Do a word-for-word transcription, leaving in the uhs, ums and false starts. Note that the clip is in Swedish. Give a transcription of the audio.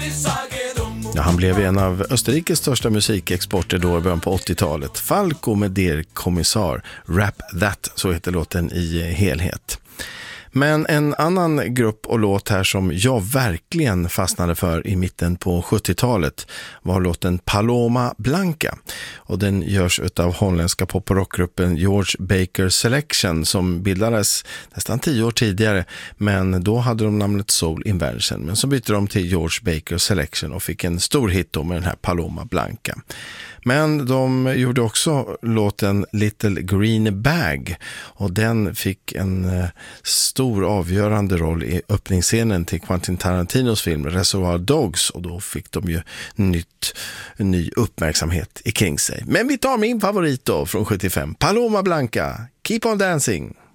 Ja, han blev en av Österrikes största musikexporter då i början på åttiotalet. Falco med Der Kommissar, Rap That, så heter låten i helhet. Men en annan grupp och låt här som jag verkligen fastnade för i mitten på sjuttiotalet var låten Paloma Blanca. Och den görs av holländska pop- och rockgruppen George Baker Selection som bildades nästan tio år tidigare. Men då hade de namnet Soul Invention. Men så bytte de till George Baker Selection och fick en stor hit då med den här Paloma Blanca. Men de gjorde också låten Little Green Bag och den fick en eh, stor avgörande roll i öppningsscenen till Quentin Tarantinos film Reservoir Dogs och då fick de ju nytt, ny uppmärksamhet i kring sig. Men vi tar min favorit då från sjuttiofem, Paloma Blanca, Keep on Dancing.